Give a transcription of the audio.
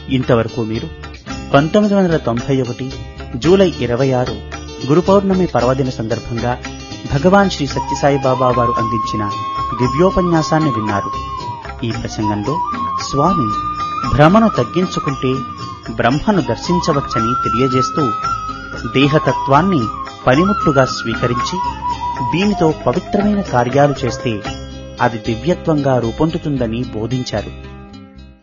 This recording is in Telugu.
ఇంతవరకు మీరు 1991 జూలై 26 గురు పౌర్ణమి పర్వదిన సందర్భంగా భగవాన్ శ్రీ సత్యసాయిబాబా వారు అందించిన దివ్యోపన్యాసాన్ని విన్నారు. ఈ ప్రసంగంలో స్వామి భ్రమను తగ్గించుకుంటే బ్రహ్మను దర్శించవచ్చని తెలియజేస్తూ దేహతత్వాన్ని పనిముట్టుగా స్వీకరించి దీనితో పవిత్రమైన కార్యాలు చేస్తే అది దివ్యత్వంగా రూపొందుతుందని బోధించారు.